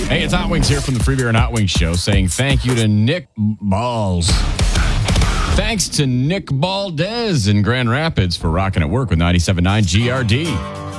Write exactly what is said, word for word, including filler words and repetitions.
Hey, it's Hot Wings here from the Free Beer and Hot Wings Show saying thank you to Nick Balls. Thanks to Nick Baldez in Grand Rapids for rocking at work with ninety-seven point nine G R D.